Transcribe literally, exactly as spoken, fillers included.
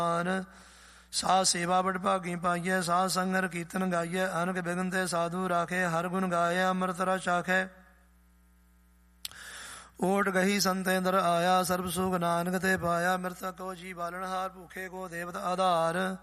ਸਾਧ ਸੇਵਾ ਬੜ ਭਾਗੀ ਪਾਈਐ, ਸਾਧ ਸੰਗਰ ਕੀਰਤਨ ਗਾਈਐ, ਅਨਕ ਬਿਗਨ ਤੇ ਸਾਧੂ ਰਾਖੇ, ਹਰ ਗੁਣ ਗਾਇਐ ਅੰਮ੍ਰਿਤ ਰਸ ਚਾਖੈ। ਓਟ ਗਹੀ ਸੰਤੇ ਦਰ ਆਇਆ, ਸਰਬ ਸੁਖ ਨਾਨਕ ਤੇ ਪਾਇਆ, ਮ੍ਰਿਤਕ ਕੋ ਜੀ ਬਾਲਣਹਾਰ, ਭੂਖੇ ਕੋ ਦੇਵਤ ਆਧਾਰ।